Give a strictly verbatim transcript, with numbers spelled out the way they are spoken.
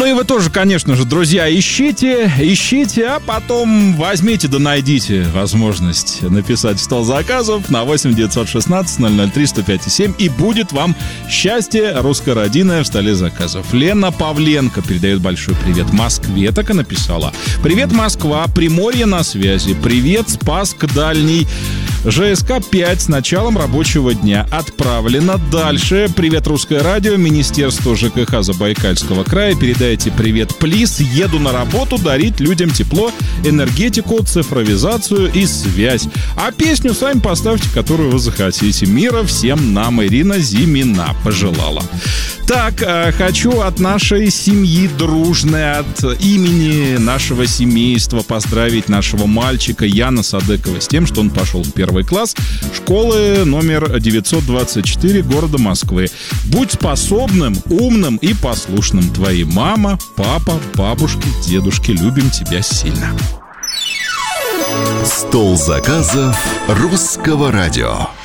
Ну и вы тоже, конечно же, друзья, ищите, ищите, а потом возьмите да найдите возможность написать в стол заказов на восемь девятьсот шестнадцать ноль ноль три сто пять семь, и будет вам счастье русскородиное в столе заказов. Лена Павленко передает большой привет Москве, так и написала. Привет, Москва, Приморье на связи. Привет, Спасск Дальний. ЖСК пять с началом рабочего дня отправлено. Дальше. Привет, Русское радио, Министерство ЖКХ Забайкальского края. Передайте привет, плиз. Еду на работу дарить людям тепло, энергетику, цифровизацию и связь. А песню сами поставьте, которую вы захотите. Мира всем нам, Ирина Зимина пожелала. Так, хочу от нашей семьи дружной, от имени нашего семейства поздравить нашего мальчика Яна Садыкова с тем, что он пошел в первый класс школы номер девятьсот двадцать четыре города Москвы. Будь способным, умным и послушным. Твои мама, папа, бабушки, дедушки, любим тебя сильно. Стол заказов Русского радио.